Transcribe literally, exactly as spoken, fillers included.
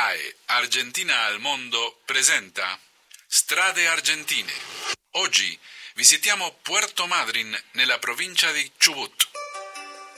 A E Argentina al Mondo presenta Strade Argentine. Oggi visitiamo Puerto Madryn nella provincia di Chubut.